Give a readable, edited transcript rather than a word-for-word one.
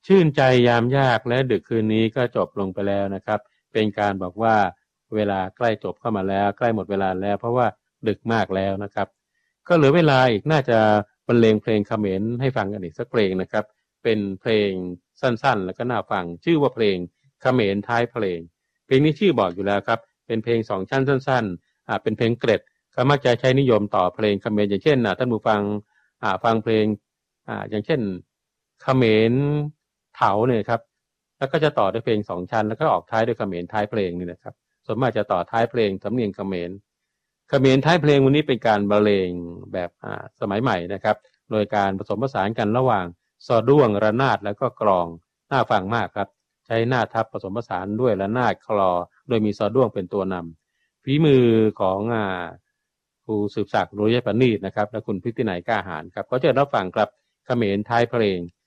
ชื่นใจยามยากและดึกคืนนี้ก็จบลงไปแล้วนะครับเป็นการบอกว่าเวลาใกล้จบเข้ามาแล้วใกล้หมดเวลาแล้วเพราะว่าดึกมากแล้วนะครับก็เหลือเวลาอีกน่าจะบรรเลงเพลงเขมรให้ฟังกันอีกสักเพลงนะครับเป็นเพลงสั้นๆแล้วก็น่าฟังชื่อว่าเพลงเขมรท้ายเพลงเพลงนี้ชื่อบอกอยู่แล้วครับเป็นเพลงสองชั้นสั้นๆเป็นเพลงเกร็ดก็มักจะใช้นิยมต่อเพลงเขมรอย่างเช่นท่านผู้ฟังฟังเพลงอย่างเช่นเขมรเถาเนี่ยครับแล้วก็จะต่อด้วยเพลงสองชั้นแล้วก็ออกท้ายด้วยเขมรท้ายเพลงนี่นะครับส่วนมากจะต่อท้ายเพลงสำเนียงเขมรท้ายเพลงวันนี้เป็นการบรรเลงแบบสมัยใหม่นะครับโดยการผสมผสานกันระหว่างซอด้วงระนาดแล้วก็กลองน่าฟังมากครับใช้หน้าทับผสมผสานด้วยระนาดคลอโดยมีซอด้วงเป็นตัวนำฝีมือของครูสืบศักดิ์โรยประณีตนะครับและคุณพิตินัยกล้าหาญครับก็จะรับฟังครับเขมรท้ายเพลง